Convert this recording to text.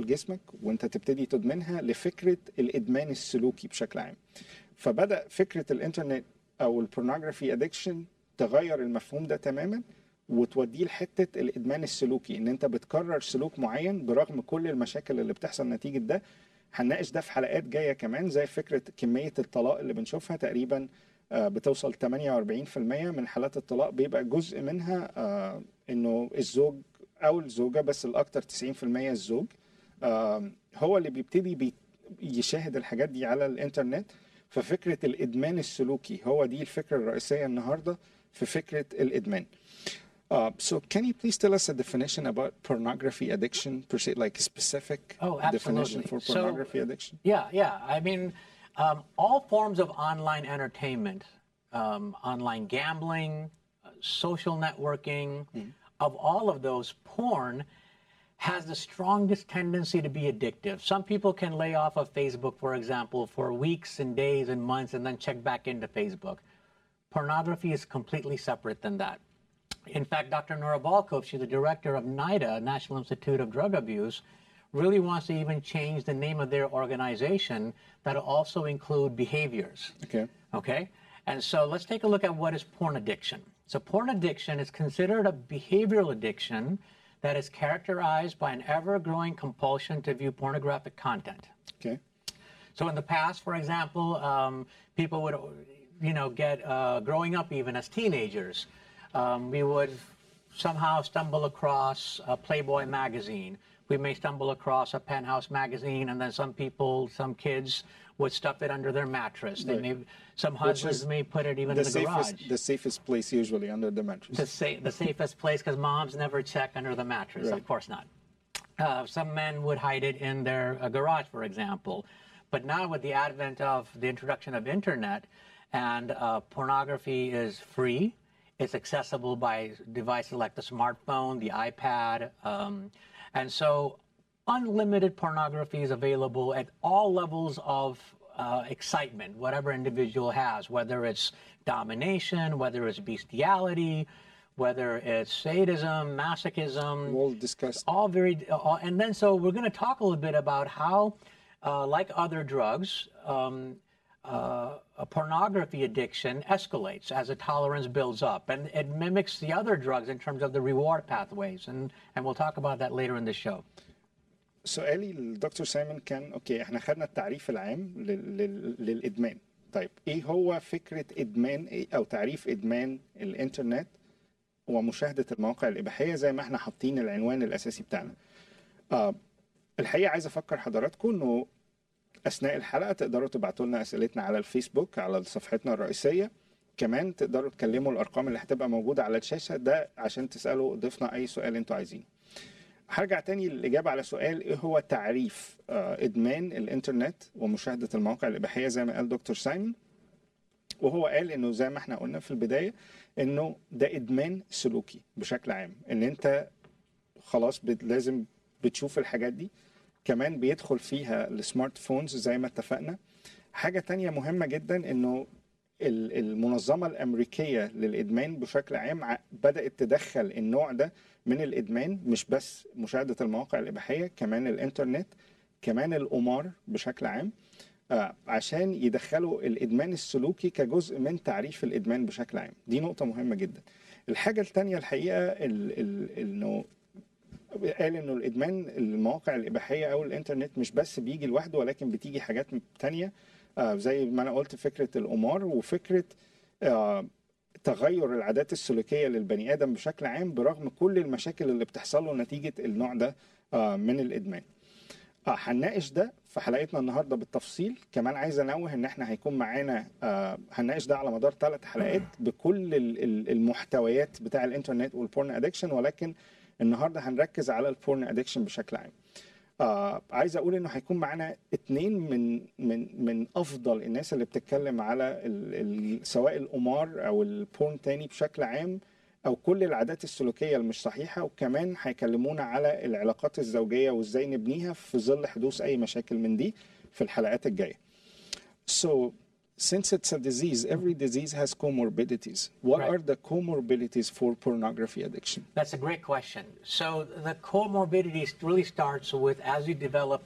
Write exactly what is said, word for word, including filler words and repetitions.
لجسمك وانت تبتدي تدمنها لفكره الادمان السلوكي بشكل عام. فبدا فكره الانترنت او البورنوجرافي ادكشن تغير المفهوم ده تماما وتوديه لحته الادمان السلوكي، ان انت بتكرر سلوك معين برغم كل المشاكل اللي بتحصل نتيجه ده. هنناقش ده في حلقات جايه كمان، زي فكره كميه الطلاق اللي بنشوفها تقريبا آه، بتوصل ثمانية وأربعين بالمية من حالات الطلاق بيبقى جزء منها آه، انه الزوج او الزوجه، بس الاكثر تسعين بالمية الزوج آه، هو اللي بيبتدي بي يشاهد الحاجات دي على الانترنت. ففكره الادمان السلوكي هو دي الفكره الرئيسيه النهارده في فكره الادمان. Uh, so can you please tell us a definition about pornography addiction per se, like a specific Oh, definition absolutely. for So, pornography addiction? Yeah, yeah. I mean, um, all forms of online entertainment, um, online gambling, uh, social networking, of all of those, porn has the strongest tendency to be addictive. Some people can lay off of Facebook, for example, for weeks and days and months and then check back into Facebook. Pornography is completely separate than that. In fact, Doctor Nora Balkov, she's the director of NIDA, National Institute of Drug Abuse, really wants to even change the name of their organization that'll also include behaviors. Okay. Okay? And so let's take a look at what is porn addiction. So porn addiction is considered a behavioral addiction that is characterized by an ever-growing compulsion to view pornographic content. Okay. So in the past, for example, um, people would, you know, get, uh, growing up even as teenagers, um, we would somehow stumble across a Playboy magazine. We may stumble across a Penthouse magazine, and then some people, some kids would stuff it under their mattress. They Right. may, some husbands may put it even The in the safest, garage. the safest place usually under the mattress. The, sa- the safest place, because moms never check under the mattress. Right. Of course not. Uh, some men would hide it in their uh, garage, for example. But now with the advent of the introduction of internet, and uh, pornography is free, it's accessible by devices like the smartphone, the iPad, um, and so unlimited pornography is available at all levels of uh, excitement, whatever individual has, whether it's domination, whether it's bestiality, whether it's sadism, masochism. We'll discuss. All very, all, and then so we're going to talk a little bit about how, uh, like other drugs, um, uh, a pornography addiction escalates as the tolerance builds up, and it mimics the other drugs in terms of the reward pathways, and, and we'll talk about that later in the show. سؤالي للدكتور سايمون كان اوكي، احنا خدنا التعريف العام لل... لل... للادمان. طيب ايه هو فكره ادمان إيه او تعريف ادمان الانترنت ومشاهده المواقع الاباحيه زي ما احنا حاطين العنوان الاساسي بتاعنا؟ آه الحقيقه عايز افكر حضراتكم انه اثناء الحلقه تقدروا تبعتوا لنا اسئلتنا على الفيسبوك على صفحتنا الرئيسيه. كمان تقدروا تكلموا الارقام اللي هتبقى موجوده على الشاشه ده عشان تسالوا ضيفنا اي سؤال انتوا عايزينه. هرجع تاني للإجابة على سؤال إيه هو تعريف آه إدمان الإنترنت ومشاهدة المواقع الإباحية زي ما قال دكتور سايمون. وهو قال إنه زي ما إحنا قلنا في البداية إنه ده إدمان سلوكي بشكل عام، إن أنت خلاص بت لازم بتشوف الحاجات دي. كمان بيدخل فيها السمارت فونز زي ما اتفقنا. حاجة تانية مهمة جدا إنه المنظمة الأمريكية للإدمان بشكل عام بدأت تدخل النوع ده من الإدمان، مش بس مشاهدة المواقع الإباحية، كمان الإنترنت، كمان القمار بشكل عام، عشان يدخلوا الإدمان السلوكي كجزء من تعريف الإدمان بشكل عام. دي نقطة مهمة جدا. الحاجة التانية الحقيقة إنه قال إنه الإدمان المواقع الإباحية أو الإنترنت مش بس بيجي لوحده، ولكن بتيجي حاجات تانية زي ما أنا قلت، فكرة القمار وفكرة تغير العادات السلوكية للبني آدم بشكل عام برغم كل المشاكل اللي بتحصل له نتيجة النوع ده من الإدمان. هنناقش ده في حلقتنا النهاردة بالتفصيل. كمان عايز أنوه إن إحنا هيكون معانا هنناقش ده على مدار ثلاث حلقات بكل المحتويات بتاع الإنترنت والبورن أدكشن، ولكن النهاردة هنركز على البورن أدكشن بشكل عام. آه عايز اقول انه هيكون معانا اتنين من من من افضل الناس اللي بتتكلم على ال ال سواء القمار او البورن تاني بشكل عام او كل العادات السلوكيه المش صحيحه، وكمان هيكلمونا على العلاقات الزوجيه وازاي نبنيها في ظل حدوث اي مشاكل من دي في الحلقات الجايه. So since it's a disease, every disease has comorbidities. What Right. are the comorbidities for pornography addiction? That's a great question. So the comorbidities really starts with as you develop